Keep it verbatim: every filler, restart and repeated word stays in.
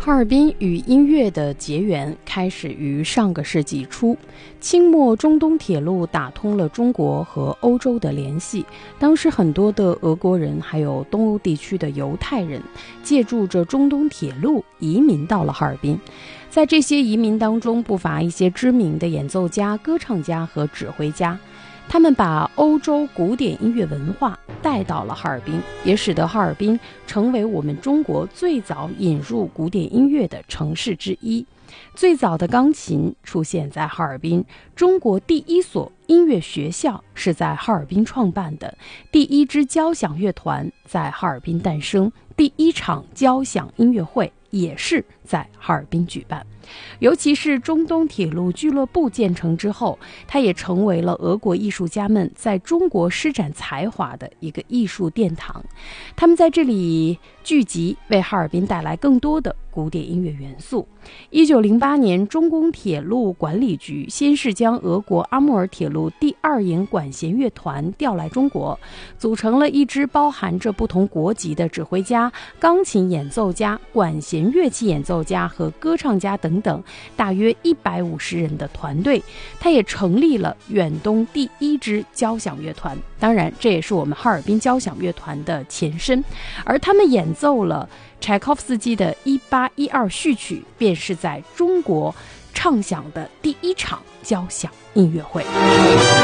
哈尔滨与音乐的结缘开始于上个世纪初，清末中东铁路打通了中国和欧洲的联系。当时很多的俄国人还有东欧地区的犹太人借助着中东铁路移民到了哈尔滨。在这些移民当中，不乏一些知名的演奏家、歌唱家和指挥家，他们把欧洲古典音乐文化带到了哈尔滨，也使得哈尔滨成为我们中国最早引入古典音乐的城市之一。最早的钢琴出现在哈尔滨，中国第一所音乐学校是在哈尔滨创办的，第一支交响乐团在哈尔滨诞生，第一场交响音乐会也是在哈尔滨举办。尤其是中东铁路俱乐部建成之后，它也成为了俄国艺术家们在中国施展才华的一个艺术殿堂。他们在这里聚集，为哈尔滨带来更多的古典音乐元素。一九零八年，中公铁路管理局先是将俄国阿穆尔铁路第二营管弦乐团调来中国，组成了一支包含着不同国籍的指挥家、钢琴演奏家、管弦乐器演奏家和歌唱家等等，大约一百五十人的团队。它也成立了远东第一支交响乐团，当然这也是我们哈尔滨交响乐团的前身。而他们演奏了柴可夫斯基的一八一二序曲，便是在中国唱响的第一场交响音乐会。